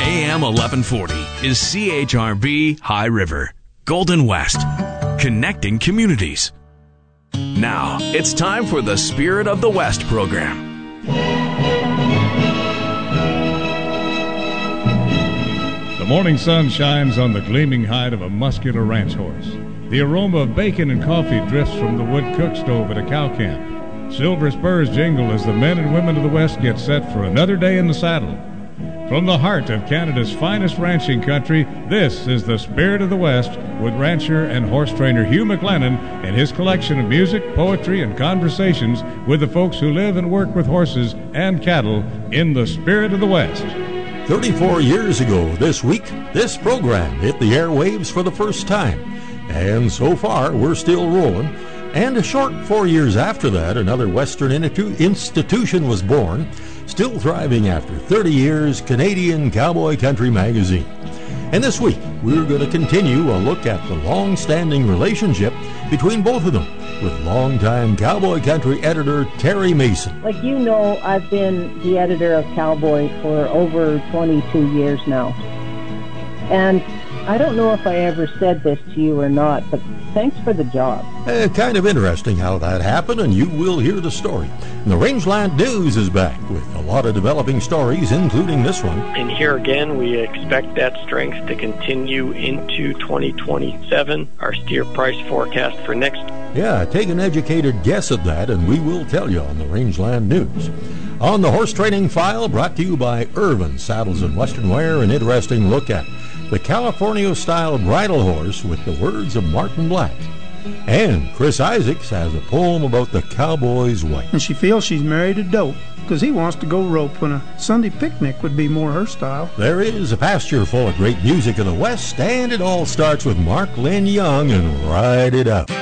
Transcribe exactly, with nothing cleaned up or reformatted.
A M eleven forty is C H R B High River, Golden West, connecting communities. Now, it's time for the Spirit of the West program. The morning sun shines on the gleaming hide of a muscular ranch horse. The aroma of bacon and coffee drifts from the wood cook stove at a cow camp. Silver spurs jingle as the men and women of the West get set for another day in the saddle. From the heart of Canada's finest ranching country, this is the Spirit of the West with rancher and horse trainer Hugh McLennan and his collection of music, poetry, and conversations with the folks who live and work with horses and cattle in the Spirit of the West. thirty-four years ago this week, this program hit the airwaves for the first time. And so far, we're still rolling. And a short four years after that, another Western institution was born, still thriving after thirty years, Canadian Cowboy Country Magazine. And this week, we're going to continue a look at the long-standing relationship between both of them with longtime Cowboy Country editor Terry Mason. Like you know, I've been the editor of Cowboy for over twenty-two years now. And I don't know if I ever said this to you or not, but thanks for the job. Uh, kind of interesting how that happened, and you will hear the story. And the Rangeland News is back with a lot of developing stories, including this one. And here again, we expect that strength to continue into twenty twenty-seven. Our steer price forecast for next. Yeah, take an educated guess at that, and we will tell you on the Rangeland News. On the Horse Training File, brought to you by Irvin Saddles and Western Wear, an interesting look at the California-style bridle horse with the words of Martin Black. And Chris Isaacs has a poem about the cowboy's wife. And she feels she's married a dope because he wants to go rope when a Sunday picnic would be more her style. There is a pasture full of great music in the West, and it all starts with Mark Lynn Young and Ride It Out.